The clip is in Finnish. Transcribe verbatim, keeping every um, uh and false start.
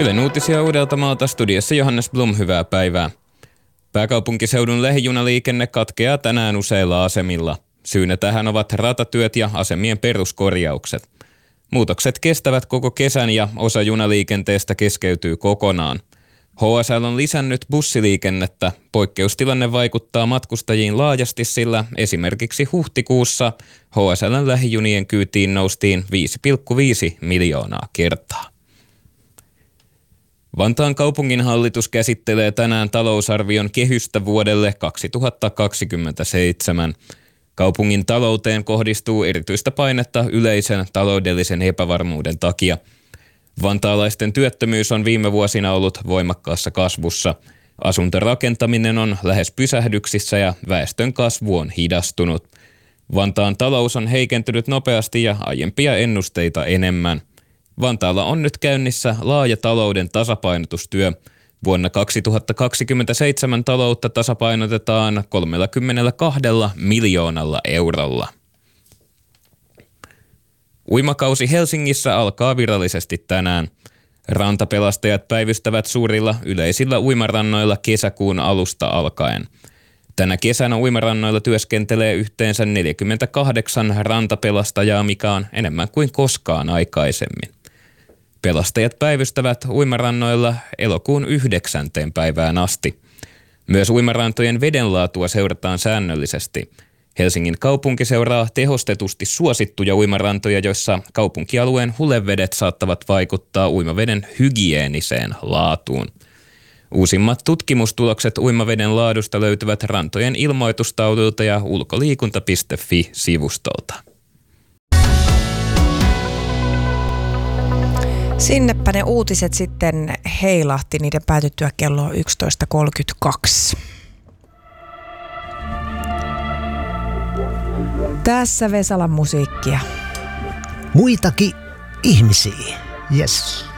Ylen uutisia Uudeltamaalta, studiossa Johannes Blum, hyvää päivää. Pääkaupunkiseudun lähijunaliikenne katkeaa tänään useilla asemilla. Syynä tähän ovat ratatyöt ja asemien peruskorjaukset. Muutokset kestävät koko kesän ja osa junaliikenteestä keskeytyy kokonaan. H S L on lisännyt bussiliikennettä. Poikkeustilanne vaikuttaa matkustajiin laajasti, sillä esimerkiksi huhtikuussa H S L:n lähijunien kyytiin noustiin viisi pilkku viisi miljoonaa kertaa. Vantaan kaupunginhallitus käsittelee tänään talousarvion kehystä vuodelle kaksituhattakaksikymmentäseitsemän. Kaupungin talouteen kohdistuu erityistä painetta yleisen taloudellisen epävarmuuden takia. Vantaalaisten työttömyys on viime vuosina ollut voimakkaassa kasvussa. Asuntorakentaminen on lähes pysähdyksissä ja väestön kasvu on hidastunut. Vantaan talous on heikentynyt nopeasti ja aiempia ennusteita enemmän. Vantaalla on nyt käynnissä laaja talouden tasapainotustyö. Vuonna kaksituhattakaksikymmentäseitsemän taloutta tasapainotetaan kolmekymmentäkaksi miljoonalla eurolla. Uimakausi Helsingissä alkaa virallisesti tänään. Rantapelastajat päivystävät suurilla yleisillä uimarannoilla kesäkuun alusta alkaen. Tänä kesänä uimarannoilla työskentelee yhteensä neljäkymmentäkahdeksan rantapelastajaa, mikä on enemmän kuin koskaan aikaisemmin. Pelastajat päivystävät uimarannoilla elokuun yhdeksänteen päivään asti. Myös uimarantojen vedenlaatua seurataan säännöllisesti. Helsingin kaupunki seuraa tehostetusti suosittuja uimarantoja, joissa kaupunkialueen hulevedet saattavat vaikuttaa uimaveden hygieniseen laatuun. Uusimmat tutkimustulokset uimaveden laadusta löytyvät rantojen ilmoitustaululta ja ulkoliikunta piste fi-sivustolta. Sinnepä ne uutiset sitten heilahti niiden päätyttyä kello yksitoista kolmekymmentäkaksi. Tässä Vesalan musiikkia. Muitakin ihmisiä. Yes.